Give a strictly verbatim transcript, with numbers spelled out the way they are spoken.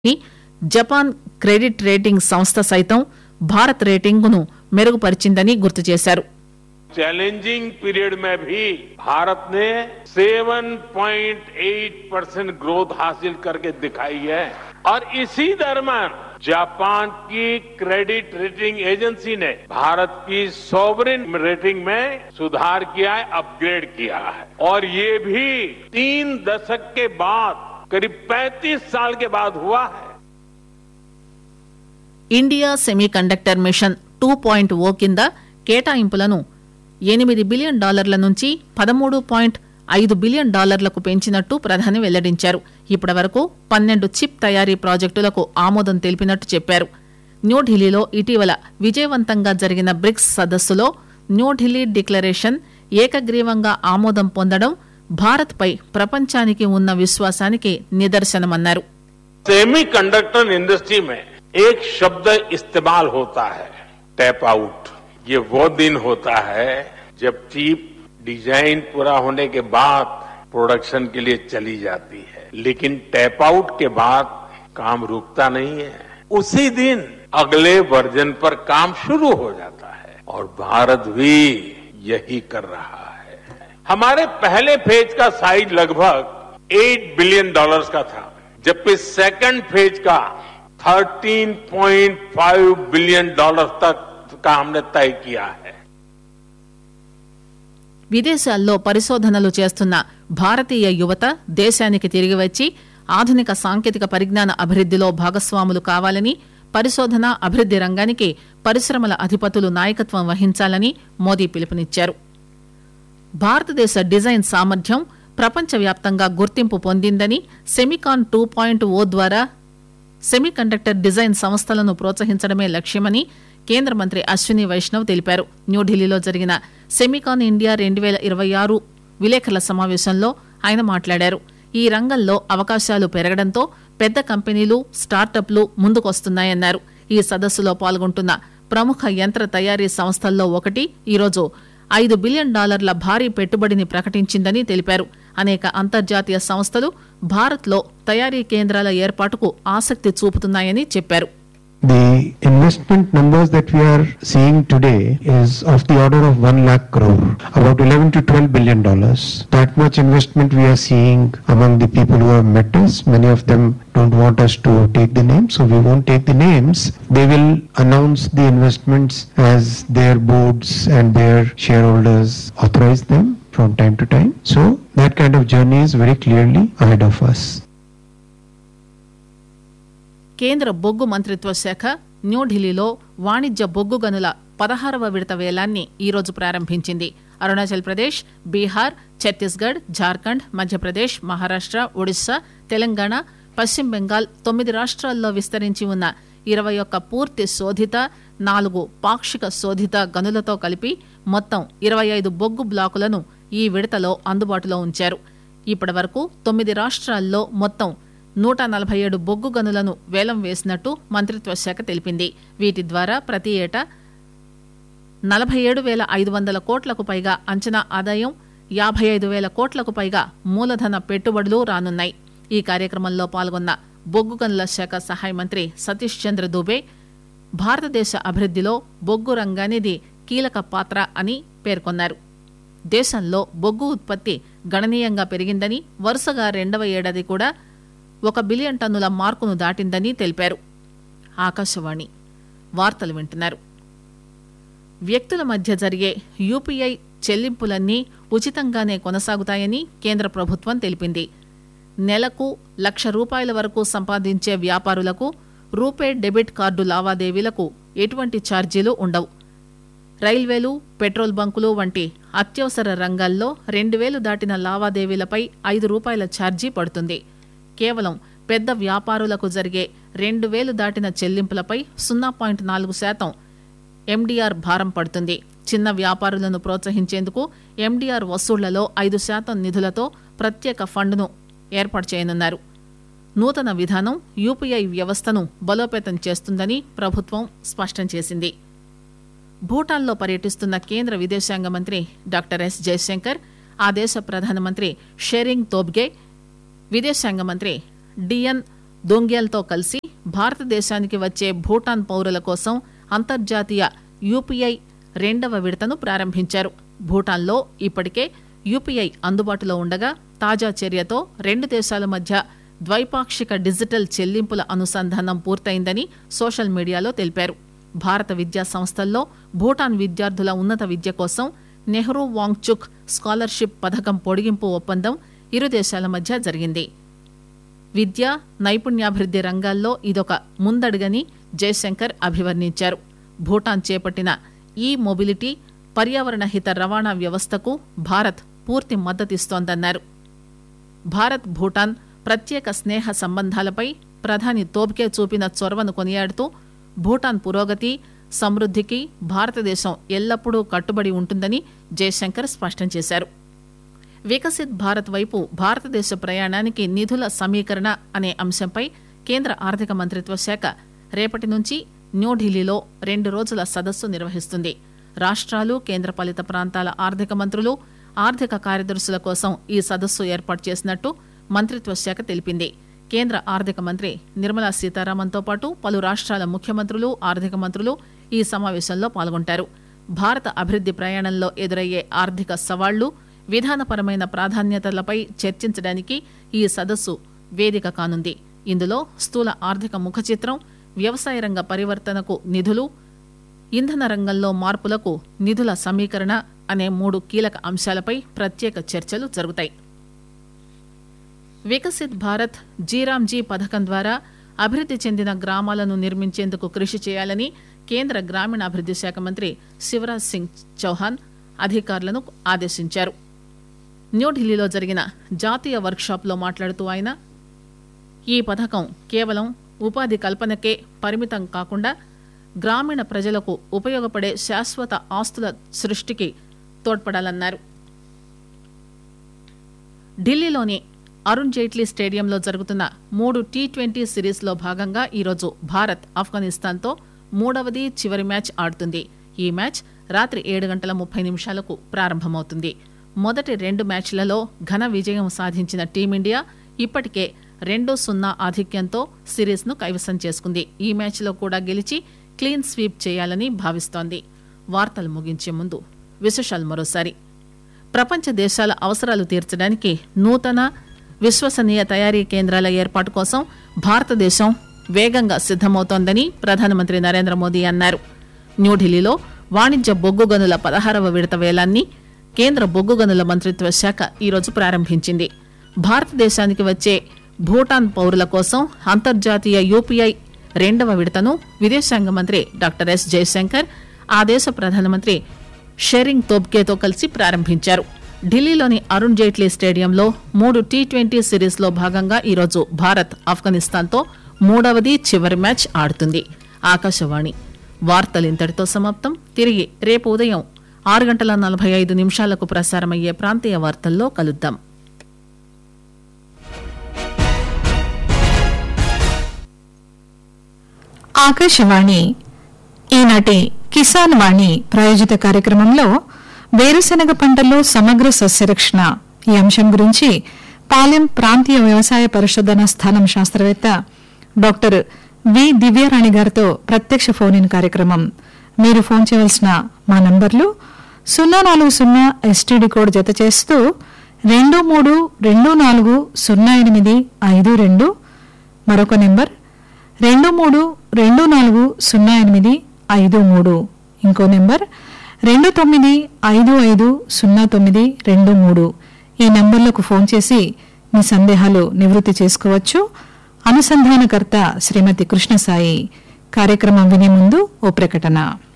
Japan credit rating సంస్థ సైతం భారత్ రేటింగును మెరుగుపరిచిందని గుర్తు చేశారు. चैलेंजिंग पीरियड में भी भारत ने सात पॉइंट आठ परसेंट ग्रोथ हासिल करके दिखाई है और इसी दरम्यान जापान की क्रेडिट रेटिंग एजेंसी ने भारत की सॉवरेन रेटिंग में सुधार किया है, अपग्रेड किया है और ये भी तीन दशक के बाद करीब पैंतीस साल के बाद हुआ है. India semiconductor machine two point ఓ కింద కేటాయింపులను ఎనిమిది బిలియన్ డాలర్ల నుంచి పదమూడు పాయింట్ ఐదు బిలియన్ డాలర్లకు పెంచినట్టు ప్రధాని వెల్లడించారు. ఇప్పటి వరకు పన్నెండు చిప్ తయారీ ప్రాజెక్టులకు ఆమోదం తెలిపినట్టు చెప్పారు. న్యూఢిల్లీలో ఇటీవల విజయవంతంగా జరిగిన బ్రిక్స్ సదస్సులో న్యూఢిల్లీ డిక్లరేషన్ ఏకగ్రీవంగా ఆమోదం పొందడం భారత్ పై ప్రపంచానికి ఉన్న విశ్వాసానికి నిదర్శనమన్నారు. सेमीकंडक्टर इंडस्ट्री में एक शब्द इस्तेमाल होता है, टैप आउट. ये वो दिन होता है जब चिप डिजाइन पूरा होने के बाद प्रोडक्शन के लिए चली जाती है, लेकिन टैप आउट के बाद काम रुकता नहीं है. उसी दिन अगले वर्जन पर काम शुरू हो जाता है और भारत भी यही कर रहा है. हमारे पहले फेज का साइज लगभग आठ बिलियन डॉलर्स का था, जबकि सेकंड फेज का तेरह पॉइंट पाँच बिलियन डॉलर तक का हमने तय किया है. విదేశాల్లో పరిశోధనలు చేస్తున్న భారతీయ యువత దేశానికి తిరిగి వచ్చి ఆధునిక సాంకేతిక పరిజ్ఞాన అభివృద్దిలో భాగస్వాములు కావాలని, పరిశోధన అభివృద్ది రంగానికి పరిశ్రమల అధిపతులు నాయకత్వం వహించాలని మోదీ పిలుపునిచ్చారు. భారతదేశ డిజైన్ సామర్థ్యం ప్రపంచవ్యాప్తంగా గుర్తింపు పొందిందని, సెమికాన్ టూ పాయింట్ ఓ ద్వారా సెమీకండక్టర్ డిజైన్ సంస్థలను ప్రోత్సహించడమే లక్ష్యమని కేంద్ర మంత్రి అశ్విని వైష్ణవ్ తెలిపారు. న్యూఢిల్లీలో జరిగిన సెమికాన్ ఇండియా రెండు వేల ఇరవై ఆరు విలేకరుల సమావేశంలో ఆయన మాట్లాడారు. ఈ రంగంలో అవకాశాలు పెరగడంతో పెద్ద కంపెనీలు, స్టార్టప్లు ముందుకొస్తున్నాయన్నారు. ఈ సదస్సులో పాల్గొంటున్న ప్రముఖ యంత్ర తయారీ సంస్థల్లో ఒకటి ఈరోజు ఐదు బిలియన్ డాలర్ల భారీ పెట్టుబడిని ప్రకటించిందని తెలిపారు. అనేక అంతర్జాతీయ సంస్థలు భారత్లో తయారీ కేంద్రాల ఏర్పాటుకు ఆసక్తి చూపుతున్నాయని చెప్పారు. The investment numbers that we are seeing today is of the order of one lakh crore, about eleven to twelve billion dollars. That much investment we are seeing among the people who have met us. Many of them don't want us to take the names, so we won't take the names. They will announce the investments as their boards and their shareholders authorize them from time to time. So that kind of journey is very clearly ahead of us. కేంద్ర బొగ్గు మంత్రిత్వ శాఖ న్యూఢిల్లీలో వాణిజ్య బొగ్గు గనుల పదహారవ విడత వేలాన్ని ఈరోజు ప్రారంభించింది. అరుణాచల్ ప్రదేశ్, బీహార్, ఛత్తీస్గఢ్, జార్ఖండ్, మధ్యప్రదేశ్, మహారాష్ట, ఒడిశా, తెలంగాణ, పశ్చిమ బెంగాల్ తొమ్మిది రాష్ట్రాల్లో విస్తరించి ఉన్న ఇరవై ఒక్క పూర్తి శోధిత, నాలుగు పాక్షిక శోధిత గనులతో కలిపి మొత్తం ఇరవై ఐదు బొగ్గు బ్లాకులను ఈ విడతలో అందుబాటులో ఉంచారు. ఇప్పటి వరకు తొమ్మిది రాష్ట్రాల్లో మొత్తం నూట నలభై ఏడు బొగ్గు గనులను వేలం వేసినట్టు మంత్రిత్వ శాఖ తెలిపింది. వీటి ద్వారా ప్రతి ఏటా నలభై ఏడు వేల ఐదు వందల కోట్లకు పైగా అంచనా ఆదాయం, యాభై ఐదు వేల కోట్లకు పైగా మూలధన పెట్టుబడులు రానున్నాయి. ఈ కార్యక్రమంలో పాల్గొన్న బొగ్గు గనుల శాఖ సహాయ మంత్రి సతీష్ చంద్ర దూబే భారతదేశ అభివృద్దిలో బొగ్గు రంగానిది కీలక పాత్ర అని పేర్కొన్నారు. దేశంలో బొగ్గు ఉత్పత్తి గణనీయంగా పెరిగిందని, వరుసగా రెండవ ఏడాది కూడా ఒక బిలియన్ టన్నుల మార్కును దాటిందని తెలిపారు. ఆకాశవాణి వార్తలు వింటున్నారు. వ్యక్తుల మధ్య జరిగే యూపీఐ చెల్లింపులన్నీ ఉచితంగానే కొనసాగుతాయని కేంద్ర ప్రభుత్వం తెలిపింది. నెలకు లక్ష రూపాయల వరకు సంపాదించే వ్యాపారులకు రూపే డెబిట్ కార్డు లావాదేవీలకు ఎటువంటి ఛార్జీలు ఉండవు. రైల్వేలు, పెట్రోల్ బంకులు వంటి అత్యవసర రంగాల్లో రెండు వేలు దాటిన లావాదేవీలపై ఐదు రూపాయల ఛార్జీ పడుతుంది. కేవలం పెద్ద వ్యాపారులకు జరిగే రెండు వేలు దాటిన చెల్లింపులపై సున్నా పాయింట్ నాలుగు శాతం ఎండీఆర్ భారం పడుతుంది. చిన్న వ్యాపారులను ప్రోత్సహించేందుకు ఎండీఆర్ వసూళ్లలో ఐదు శాతం నిధులతో ప్రత్యేక ఫండ్ను ఏర్పాటు చేయనున్నారు. నూతన విధానం యూపీఐ వ్యవస్థను బలోపేతం చేస్తుందని ప్రభుత్వం స్పష్టం చేసింది. భూటాన్లో పర్యటిస్తున్న కేంద్ర విదేశాంగ మంత్రి డాక్టర్ ఎస్ జయశంకర్, ఆ దేశ ప్రధానమంత్రి షెరింగ్ తోబ్గే, విదేశాంగ మంత్రి డిఎన్ దొంగ్యాల్తో కలిసి భారతదేశానికి వచ్చే భూటాన్ పౌరుల కోసం అంతర్జాతీయ యూపీఐ రెండవ విడతను ప్రారంభించారు. భూటాన్లో ఇప్పటికే యూపీఐ అందుబాటులో ఉండగా తాజా చర్యతో రెండు దేశాల మధ్య ద్వైపాక్షిక డిజిటల్ చెల్లింపుల అనుసంధానం పూర్తయిందని సోషల్ మీడియాలో తెలిపారు. భారత విద్యా సంస్థల్లో భూటాన్ విద్యార్థుల ఉన్నత విద్య కోసం నెహ్రూ వాంగ్చుక్ స్కాలర్షిప్ పథకం పొడిగింపు ఒప్పందం ఇరు దేశాల మధ్య జరిగింది. విద్య, నైపుణ్యాభివృద్ది రంగాల్లో ఇదొక ముందడుగని జయశంకర్ అభివర్ణించారు. భూటాన్ చేపట్టిన ఈ మొబిలిటీ పర్యావరణ హిత రవాణా వ్యవస్థకు భారత్ పూర్తి మద్దతిస్తోందన్నారు. భారత్ భూటాన్ ప్రత్యేక స్నేహ సంబంధాలపై ప్రధాని తోబ్గే చూపిన చొరవను కొనియాడుతూ భూటాన్ పురోగతి, సమృద్దికి భారతదేశం ఎల్లప్పుడూ కట్టుబడి ఉంటుందని జయశంకర్ స్పష్టం చేశారు. వికసిత్ భారత్ వైపు భారతదేశ ప్రయాణానికి నిధుల సమీకరణ అనే అంశంపై కేంద్ర ఆర్థిక మంత్రిత్వ శాఖ రేపటి నుంచి న్యూఢిల్లీలో రెండు రోజుల సదస్సు నిర్వహిస్తుంది. రాష్ట్రాలు, కేంద్రపాలిత ప్రాంతాల ఆర్థిక మంత్రులు, ఆర్థిక కార్యదర్శుల కోసం ఈ సదస్సు ఏర్పాటు చేసినట్టు మంత్రిత్వ శాఖ తెలిపింది. కేంద్ర ఆర్థిక మంత్రి నిర్మలా సీతారామన్తో పాటు పలు రాష్ట్రాల ముఖ్యమంత్రులు, ఆర్థిక మంత్రులు ఈ సమావేశంలో పాల్గొంటారు. భారత అభివృద్ది ప్రయాణంలో ఎదురయ్యే ఆర్థిక సవాళ్లు, విధానపరమైన ప్రాధాన్యతలపై చర్చించడానికి ఈ సదస్సు వేదిక కానుంది. ఇందులో స్థూల ఆర్థిక ముఖచిత్రం, వ్యవసాయ రంగ పరివర్తనకు నిధులు, ఇంధన రంగంలో మార్పులకు నిధుల సమీకరణ అనే మూడు కీలక అంశాలపై ప్రత్యేక చర్చలు జరుగుతాయి. వికసిత్ భారత్ జీరామ్జీ పథకం ద్వారా అభివృద్ది చెందిన గ్రామాలను నిర్మించేందుకు కృషి చేయాలని కేంద్ర గ్రామీణాభివృద్ది శాఖ మంత్రి శివరాజ్ సింగ్ చౌహాన్ అధికారులను ఆదేశించారు. న్యూఢిల్లీలో జరిగిన జాతీయ వర్క్షాప్లో మాట్లాడుతూ ఆయన ఈ పథకం కేవలం ఉపాధి కల్పనకే పరిమితం కాకుండా గ్రామీణ ప్రజలకు ఉపయోగపడే శాశ్వత ఆస్తుల సృష్టికి తోడ్పడాలన్నారు. ఢిల్లీలోని అరుణ్ జైట్లీ స్టేడియంలో జరుగుతున్న మూడు టీ ట్వంటీ సిరీస్లో భాగంగా ఈరోజు భారత్ ఆఫ్ఘనిస్తాన్తో మూడవది చివరి మ్యాచ్ ఆడుతుంది. ఈ మ్యాచ్ రాత్రి ఏడు గంటల ముప్పై నిమిషాలకు ప్రారంభమవుతుంది. మొదటి రెండు మ్యాచ్లలో ఘన విజయం సాధించిన టీమిండియా ఇప్పటికే రెండు సున్నా ఆధిక్యంతో సిరీస్ను కైవసం చేసుకుంది. ఈ మ్యాచ్లో కూడా గెలిచి క్లీన్ స్వీప్ చేయాలని భావిస్తోంది. వార్తలు ముగించే ముందు విశేషాలు మరోసారి. ప్రపంచ దేశాల అవసరాలు తీర్చడానికి నూతన విశ్వసనీయ తయారీ కేంద్రాల ఏర్పాటు కోసం భారతదేశం వేగంగా సిద్దమవుతోందని ప్రధానమంత్రి నరేంద్ర మోదీ అన్నారు. న్యూఢిల్లీలో వాణిజ్య బొగ్గు గనుల పదహారవ విడత వేలాన్ని కేంద్ర బొగ్గు గనుల మంత్రిత్వ శాఖ ఈరోజు ప్రారంభించింది. భారతదేశానికి వచ్చే భూటాన్ పౌరుల కోసం అంతర్జాతీయ యూపీఐ రెండవ విడతను విదేశాంగ మంత్రి డాక్టర్ ఎస్ జయశంకర్ ఆ దేశ ప్రధానమంత్రి షెరింగ్ తోబ్గేతో కలిసి ప్రారంభించారు. ఢిల్లీలోని అరుణ్ జైట్లీ స్టేడియంలో మూడు టీ ట్వంటీ సిరీస్లో భాగంగా ఈరోజు భారత్ ఆఫ్ఘనిస్తాన్తో మూడవది చివరి మ్యాచ్ ఆడుతుంది. ఆకాశవాణి వార్తలు ఇంతటితో సమాప్తం. తిరిగి రేపు ఉదయం ఆరు గంటల నలభై ఐదు నిమిషాలకు ప్రసారమయ్యే ప్రాంతీయ వార్తల్లో కలుద్దాం. ఆకాశవాణి ఈనాటి కిసాన్ వాణి ప్రాయోజిత కార్యక్రమంలో వేరుశెనగ పంటల్లో సమగ్ర సస్యరక్షణ ఈ అంశం గురించి పాలెం ప్రాంతీయ వ్యవసాయ పరిశోధనా స్థానం శాస్త్రవేత్త డాక్టర్ వి దివ్యారాణి గారితో ప్రత్యక్ష ఫోన్ ఇన్ కార్యక్రమం. మీరు ఫోన్ చేయవలసిన మా నంబర్లు సున్నా నాలుగు సున్నా ఎస్టీడీ కోడ్ జత చేస్తూ రెండు మూడు రెండు నాలుగు సున్నా ఎనిమిది ఐదు రెండు, మరొక నెంబర్ రెండు మూడు రెండు నాలుగు సున్నా ఎనిమిది ఐదు మూడు, ఇంకో నెంబర్ రెండు తొమ్మిది ఐదు ఐదు సున్నా తొమ్మిది రెండు మూడు. ఈ నంబర్లకు ఫోన్ చేసి మీ సందేహాలు నివృత్తి చేసుకోవచ్చు. అనుసంధానకర్త శ్రీమతి కృష్ణసాయి. కార్యక్రమం వినే ముందు ఓ ప్రకటన.